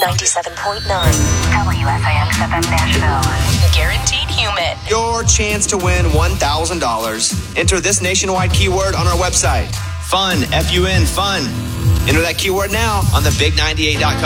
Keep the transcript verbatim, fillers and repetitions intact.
ninety-seven point nine. W S I X F M Nashville. Guaranteed humid. Your chance to win one thousand dollars. Enter this nationwide keyword on our website. Fun, F U N, fun. Enter that keyword now on the big ninety-eight dot com.